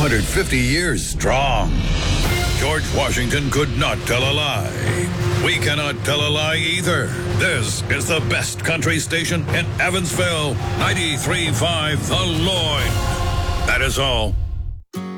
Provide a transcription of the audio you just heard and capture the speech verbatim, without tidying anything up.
hundred fifty years strong. George Washington could not tell a lie. We cannot tell a lie either. This is the best country station in Evansville. ninety-three point five The Lloyd. That is all.